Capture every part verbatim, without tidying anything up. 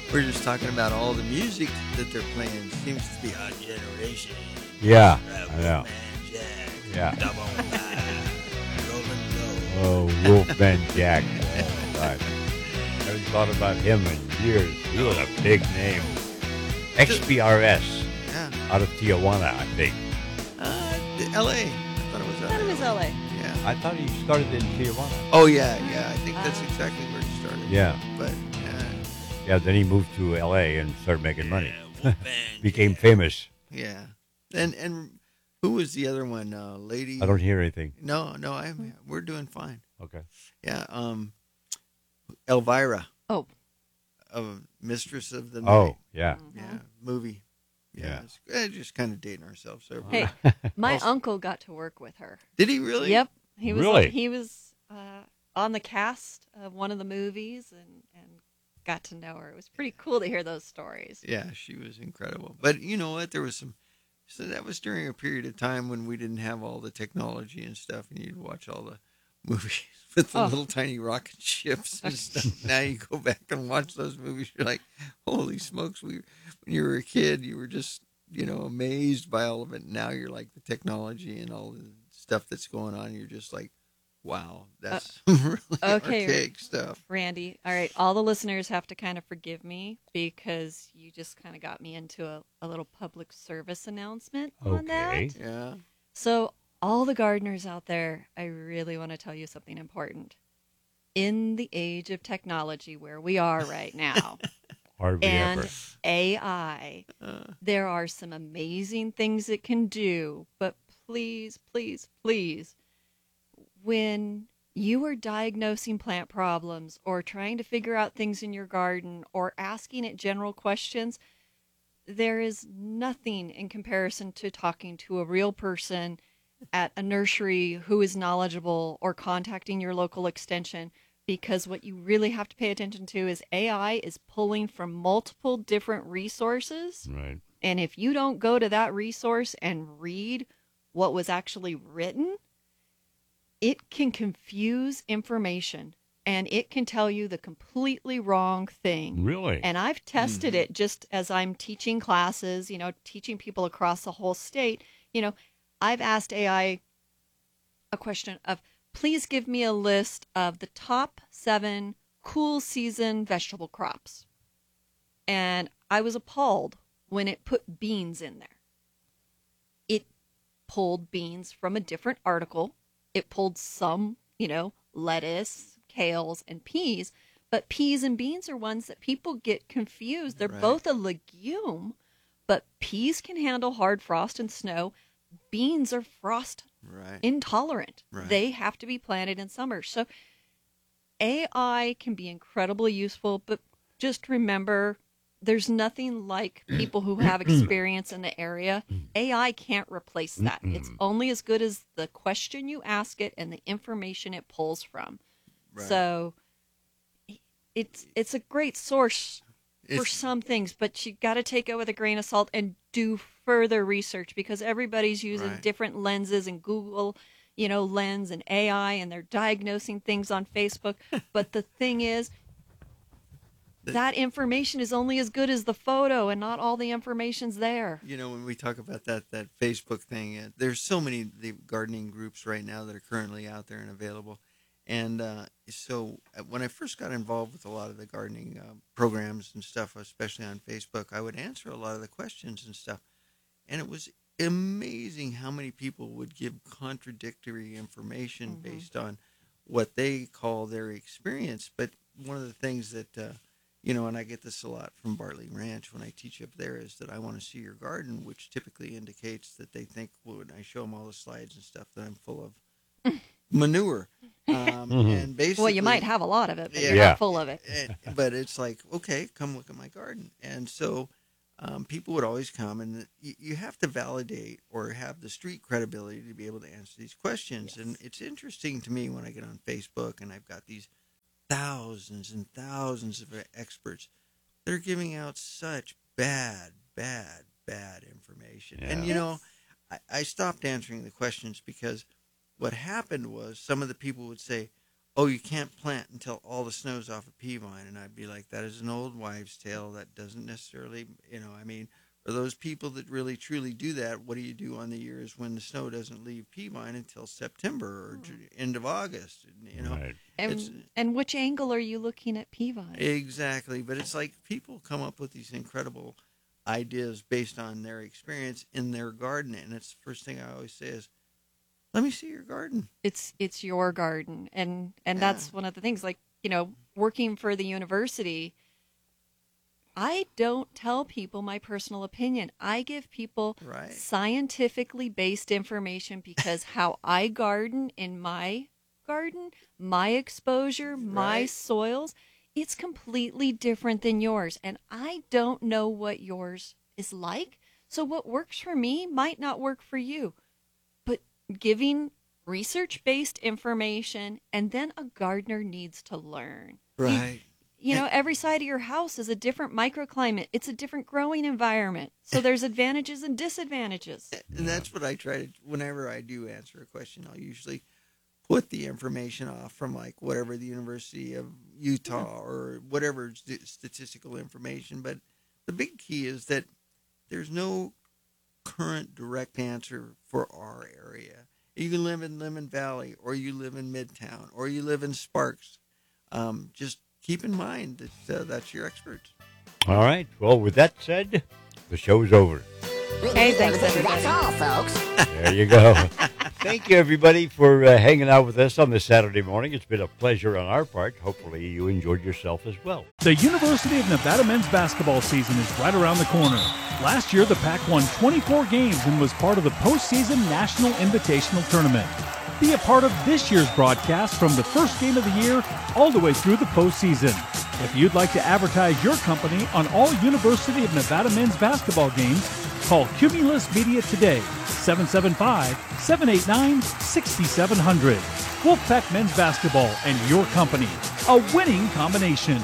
We're just talking about all the music that they're playing. Seems to be our generation. Yeah, Right, I know. Wolfman Jack. Yeah. Double nine. Rolling low. Oh, Wolfman Jack. Oh, God. I haven't thought about him in years. He was a big name. X B R S Yeah. out of Tijuana, I think. Uh, L A. I thought it was I thought it was L A. Yeah. I thought he started in Tijuana. Oh, yeah, yeah. I think that's Uh, exactly where he started. Yeah. But, uh, Yeah, then he moved to L A and started making money. Wolfman Became Jack. famous. Yeah. And and who was the other one? Uh, lady. I don't hear anything. No, no. I'm. We're doing fine. Okay. Yeah. Um, Elvira. Oh. Of Mistress of the Night. Oh, yeah. Yeah. Movie. Yeah. Yeah. It's, eh, just kind of dating ourselves. So. Hey, my Also- uncle got to work with her. Did he really? Yep, he was. Really? He was uh, on the cast of one of the movies, and and got to know her. It was pretty cool to hear those stories. Yeah, she was incredible. But you know what? There was some. So that was during a period of time when we didn't have all the technology and stuff, and you'd watch all the movies with the Oh. little tiny rocket ships and stuff. Now you go back and watch those movies, you're like, holy smokes! We, when you were a kid, you were just you know amazed by all of it. Now you're like the technology and all the stuff that's going on. You're just like, wow, that's really okay. archaic stuff. Randy, all right, all the listeners have to kind of forgive me because you just kind of got me into a, a little public service announcement on that. Okay. Yeah. So, all the gardeners out there, I really want to tell you something important. In the age of technology where we are right now, Hardly and ever. A I, Uh, there are some amazing things it can do, but please, please, please, when you are diagnosing plant problems or trying to figure out things in your garden or asking it general questions, there is nothing in comparison to talking to a real person at a nursery who is knowledgeable or contacting your local extension, because what you really have to pay attention to is A I is pulling from multiple different resources. Right. And if you don't go to that resource and read what was actually written, it can confuse information and it can tell you the completely wrong thing. Really? And I've tested Mhm. it just as I'm teaching classes, you know, teaching people across the whole state. You know, I've asked A I a question of, please give me a list of the top seven cool season vegetable crops. And I was appalled when it put beans in there. It pulled beans from a different article. It pulled some, you know, lettuce, kales, and peas. But peas and beans are ones that people get confused. They're Right. both a legume, but peas can handle hard frost and snow. Beans are frost right. intolerant. Right. They have to be planted in summer. So A I can be incredibly useful, but just remember there's nothing like people who have experience in the area. A I can't replace that. It's only as good as the question you ask it and the information it pulls from. Right. So it's it's a great source for It's- some things, but you got to take it with a grain of salt and do further research, because everybody's using Right. different lenses and Google, you know, Lens and A I, and they're diagnosing things on Facebook. But the thing is, that information is only as good as the photo, and not all the information's there. You know, when we talk about that that Facebook thing, uh, there's so many the gardening groups right now that are currently out there and available. And uh, so uh, when I first got involved with a lot of the gardening uh, programs and stuff, especially on Facebook, I would answer a lot of the questions and stuff. And it was amazing how many people would give contradictory information Mhm. based on what they call their experience. But one of the things that, uh, you know, and I get this a lot from Bartley Ranch when I teach up there, is that I want to see your garden, which typically indicates that they think, well, when I show them all the slides and stuff, that I'm full of manure. Um, Mhm. and basically, Well, you might have a lot of it, but Yeah. you're Yeah. not full of it. and- but it's like, okay, come look at my garden. And so um, people would always come, and you, you have to validate or have the street credibility to be able to answer these questions. And Yes. it's interesting to me when I get on Facebook and I've got these thousands and thousands of experts. They're giving out such bad, bad, bad information. And, Yeah. you know, I, I stopped answering the questions because what happened was some of the people would say, oh, you can't plant until all the snow's off a pea vine. And I'd be like, that is an old wives' tale. That doesn't necessarily, you know, I mean, for those people that really truly do that, what do you do on the years when the snow doesn't leave pea vine until September or Ju- end of August? You know, Right. it's And and which angle are you looking at pea vine? exactly. But it's like people come up with these incredible ideas based on their experience in their garden. And it's the first thing I always say is, let me see your garden. It's it's your garden, and and Yeah. that's one of the things. Like, you know, working for the university, I don't tell people my personal opinion. I give people Right. scientifically based information because how I garden in my garden, my exposure, my Right. soils, it's completely different than yours. And I don't know what yours is like. So what works for me might not work for you. But giving research based information, and then a gardener needs to learn. You- Right. you know, every side of your house is a different microclimate. It's a different growing environment. So there's advantages and disadvantages. And that's what I try to, whenever I do answer a question, I'll usually put the information off from like whatever the University of Utah or whatever st- statistical information. But the big key is that there's no current direct answer for our area. You can live in Lemon Valley, or you live in Midtown, or you live in Sparks. Um, just keep in mind that uh, that's your experts. All right. Well, with that said, the show's over. Hey, thanks, everybody. That's all, folks. There you go. Thank you, everybody, for uh, hanging out with us on this Saturday morning. It's been a pleasure on our part. Hopefully, you enjoyed yourself as well. The University of Nevada men's basketball season is right around the corner. Last year, the Pac won twenty-four games and was part of the postseason National Invitational Tournament. Be a part of this year's broadcast from the first game of the year all the way through the postseason. If you'd like to advertise your company on all University of Nevada men's basketball games, call Cumulus Media today, seven seven five, seven eight nine, six seven zero zero. Wolfpack Men's Basketball and your company, a winning combination.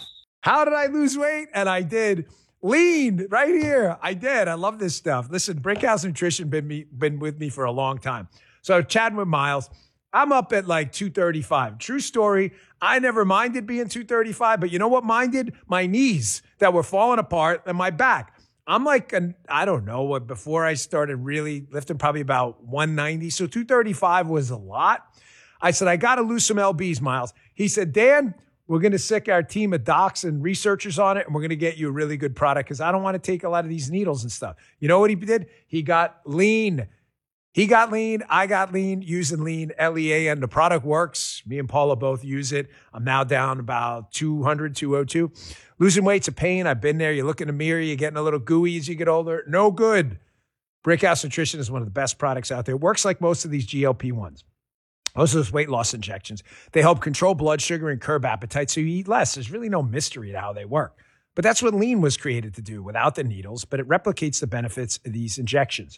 How did I lose weight? And I did. Lean right here. I did. I love this stuff. Listen, Brickhouse Nutrition been me been with me for a long time. So chatting with Miles, I'm up at like two thirty-five. True story. I never minded being two thirty-five, but you know what minded? My knees that were falling apart and my back. I'm like, an, I don't know what, before I started really lifting, probably about one ninety. So two thirty-five was a lot. I said, I got to lose some L Bs, Miles. He said, Dan, we're going to sick our team of docs and researchers on it, and we're going to get you a really good product because I don't want to take a lot of these needles and stuff. You know what he did? He got lean. He got lean. I got lean using lean, L E A, and the product works. Me and Paula both use it. I'm now down about two hundred, two oh two. Losing weight's a pain. I've been there. You look in the mirror, you're getting a little gooey as you get older. No good. Brickhouse Nutrition is one of the best products out there. It works like most of these G L P ones. Most of those weight loss injections. They help control blood sugar and curb appetite so you eat less. There's really no mystery to how they work. But that's what lean was created to do without the needles, but it replicates the benefits of these injections.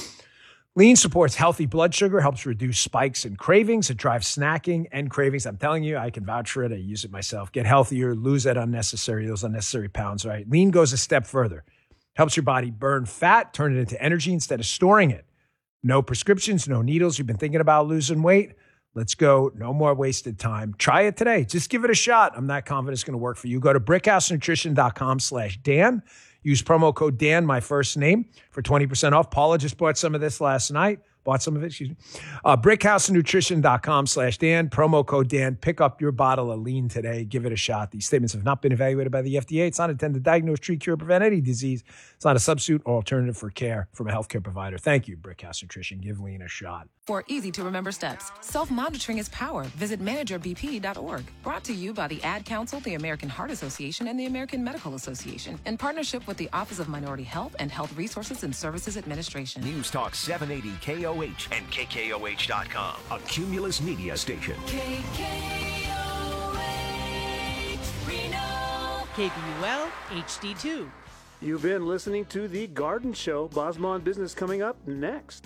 Lean supports healthy blood sugar, helps reduce spikes and cravings. It drives snacking and cravings. I'm telling you, I can vouch for it. I use it myself. Get healthier, lose that unnecessary, those unnecessary pounds, right? Lean goes a step further. Helps your body burn fat, turn it into energy instead of storing it. No prescriptions, no needles. You've been thinking about losing weight? Let's go. No more wasted time. Try it today. Just give it a shot. I'm not confident it's going to work for you. Go to brickhousenutrition.com slash Dan. Use promo code Dan, my first name, for twenty percent off. Paula just bought some of this last night. Bought some of it, excuse me. Uh, brickhousenutrition.com slash Dan. Promo code Dan. Pick up your bottle of lean today. Give it a shot. These statements have not been evaluated by the F D A. It's not intended to diagnose, treat, cure, prevent any disease. It's not a substitute or alternative for care from a healthcare provider. Thank you, Brickhouse Nutrition. Give lean a shot. For easy-to-remember steps, self-monitoring is power. Visit manager b p dot org. Brought to you by the Ad Council, the American Heart Association, and the American Medical Association, in partnership with the Office of Minority Health and Health Resources and Services Administration. News Talk seven eighty K O H and K K O H dot com, a Cumulus media station. K K O H, Reno. K B U L H D two. You've been listening to The Garden Show. Bosma Business coming up next.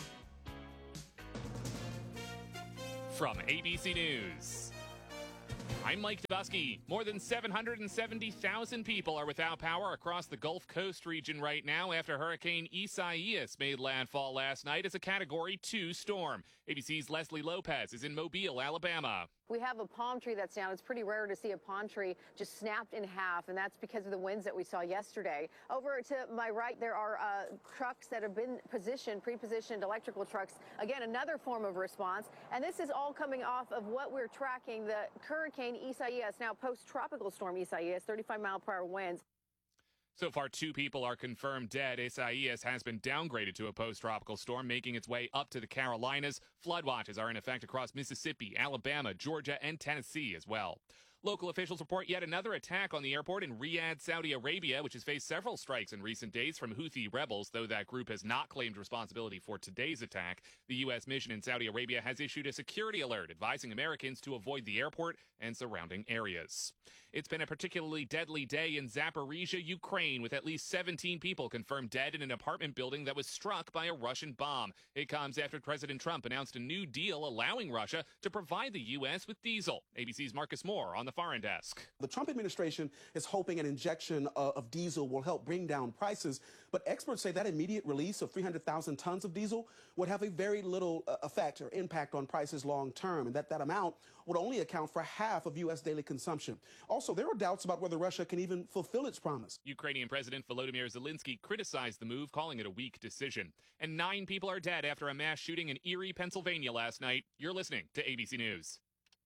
From A B C News, I'm Mike Dubusky. More than seven hundred seventy thousand people are without power across the Gulf Coast region right now after Hurricane Isaias made landfall last night as a Category two storm. A B C's Leslie Lopez is in Mobile, Alabama. We have a palm tree that's down. It's pretty rare to see a palm tree just snapped in half, and that's because of the winds that we saw yesterday. Over to my right, there are uh, trucks that have been positioned, pre-positioned electrical trucks. Again, another form of response. And this is all coming off of what we're tracking, the Hurricane Isaias, now post-tropical storm Isaias, thirty-five mile per hour winds. So far, two people are confirmed dead. Isaias has been downgraded to a post-tropical storm, making its way up to the Carolinas. Flood watches are in effect across Mississippi, Alabama, Georgia, and Tennessee as well. Local officials report yet another attack on the airport in Riyadh, Saudi Arabia, which has faced several strikes in recent days from Houthi rebels, though that group has not claimed responsibility for today's attack. The U S mission in Saudi Arabia has issued a security alert advising Americans to avoid the airport and surrounding areas. It's been a particularly deadly day in Zaporizhia, Ukraine, with at least seventeen people confirmed dead in an apartment building that was struck by a Russian bomb. It comes after President Trump announced a new deal allowing Russia to provide the U S with diesel. A B C's Marcus Moore on the Foreign Desk. The Trump administration is hoping an injection uh, of diesel will help bring down prices, but experts say that immediate release of three hundred thousand tons of diesel would have a very little uh, effect or impact on prices long term, and that that amount would only account for half of U S daily consumption. Also, there are doubts about whether Russia can even fulfill its promise. Ukrainian President Volodymyr Zelensky criticized the move, calling it a weak decision. And nine people are dead after a mass shooting in Erie, Pennsylvania last night. You're listening to A B C News.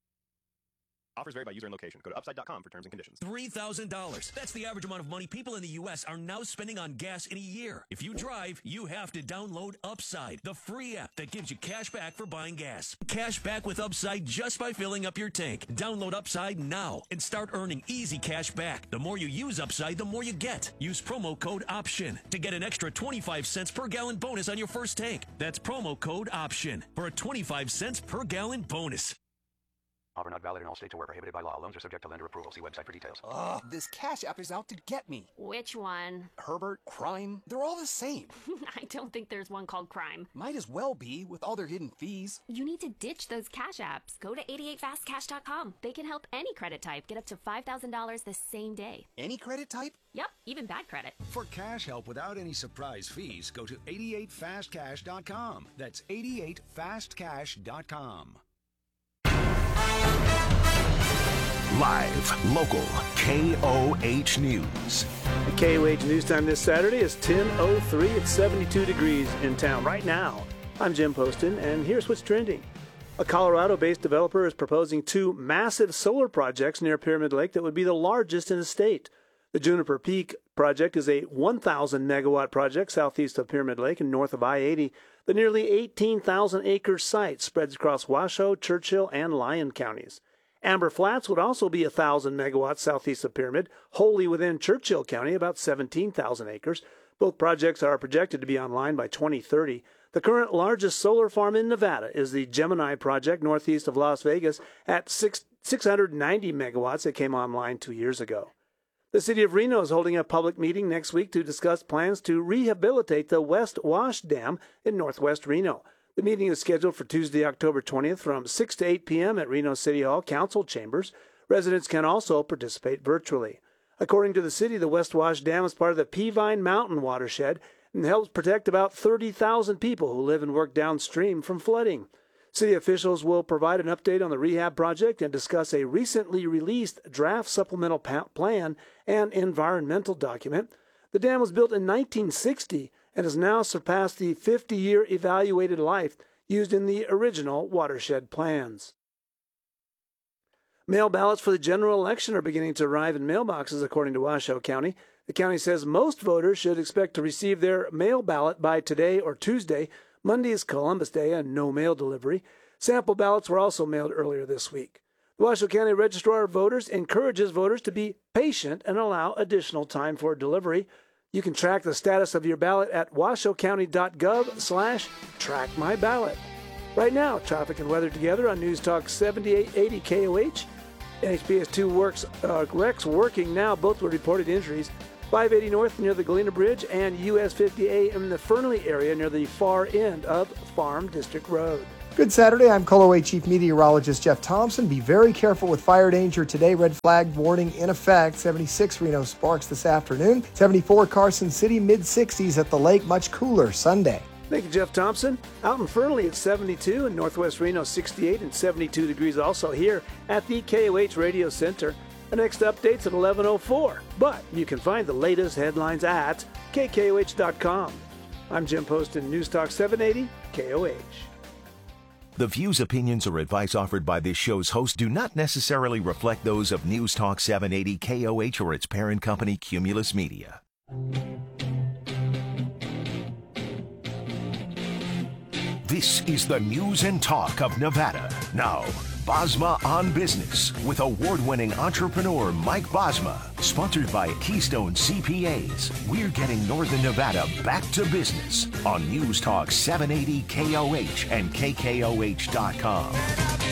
Offers vary by user and location. Go to upside dot com for terms and conditions. three thousand dollars. That's the average amount of money people in the U S are now spending on gas in a year. If you drive, you have to download Upside, the free app that gives you cash back for buying gas. Cash back with Upside just by filling up your tank. Download Upside now and start earning easy cash back. The more you use Upside, the more you get. Use promo code OPTION to get an extra twenty-five cents per gallon bonus on your first tank. That's promo code OPTION for a twenty-five cents per gallon bonus. Offer not valid in all states or where prohibited by law. Loans are subject to lender approval. See website for details. Ugh, this Cash App is out to get me. Which one? Herbert, Crime, they're all the same. I don't think there's one called Crime. Might as well be, with all their hidden fees. You need to ditch those Cash Apps. Go to eighty-eight fast cash dot com. They can help any credit type get up to five thousand dollars the same day. Any credit type? Yep, even bad credit. For cash help without any surprise fees, go to eighty-eight fast cash dot com. That's eighty-eight fast cash dot com. Live, local, K O H News. The K O H News Time this Saturday is ten oh three. It's seventy-two degrees in town right now. I'm Jim Poston, and here's what's trending. A Colorado-based developer is proposing two massive solar projects near Pyramid Lake that would be the largest in the state. The Juniper Peak project is a one thousand megawatt project southeast of Pyramid Lake and north of I eighty. The nearly eighteen thousand acre site spreads across Washoe, Churchill, and Lyon counties. Amber Flats would also be one thousand megawatts southeast of Pyramid, wholly within Churchill County, about seventeen thousand acres. Both projects are projected to be online by twenty thirty. The current largest solar farm in Nevada is the Gemini project northeast of Las Vegas at six, 690 megawatts. It came online two years ago. The city of Reno is holding a public meeting next week to discuss plans to rehabilitate the West Wash Dam in northwest Reno. The meeting is scheduled for Tuesday, October twentieth from six to eight p.m. at Reno City Hall Council Chambers. Residents can also participate virtually. According to the city, the West Wash Dam is part of the Peavine Mountain watershed and helps protect about thirty thousand people who live and work downstream from flooding. City officials will provide an update on the rehab project and discuss a recently released draft supplemental plan and environmental document. The dam was built in nineteen sixty and has now surpassed the fifty-year evaluated life used in the original watershed plans. Mail ballots for the general election are beginning to arrive in mailboxes, according to Washoe County. The county says most voters should expect to receive their mail ballot by today or Tuesday. Monday is Columbus Day and no mail delivery. Sample ballots were also mailed earlier this week. The Washoe County Registrar of Voters encourages voters to be patient and allow additional time for delivery. You can track the status of your ballot at washoecounty.gov slash track my ballot. Right now, traffic and weather together on News Talk seventy-eight eighty K O H. N H B S two works, uh, wrecks working now. Both were reported injuries. five eighty North near the Galena Bridge and U S fifty A in the Fernley area near the far end of Farm District Road. Good Saturday. I'm K O A Chief Meteorologist Jeff Thompson. Be very careful with fire danger today. Red flag warning in effect. seventy-six Reno Sparks this afternoon. seventy-four Carson City. mid sixties at the lake. Much cooler Sunday. Thank you, Jeff Thompson. Out in Fernley it's seventy-two, and Northwest Reno sixty-eight and seventy-two degrees also here at the K O H Radio Center. The next update's at eleven oh four, but you can find the latest headlines at K K O H dot com. I'm Jim Poston, News Talk seven eighty K O H. The views, opinions, or advice offered by this show's host do not necessarily reflect those of News Talk seven eighty K O H or its parent company, Cumulus Media. This is the news and talk of Nevada. Now, Bosma on Business with award-winning entrepreneur Mike Bosma. Sponsored by Keystone C P As. We're getting Northern Nevada back to business on News Talk seven eighty K O H and K K O H dot com.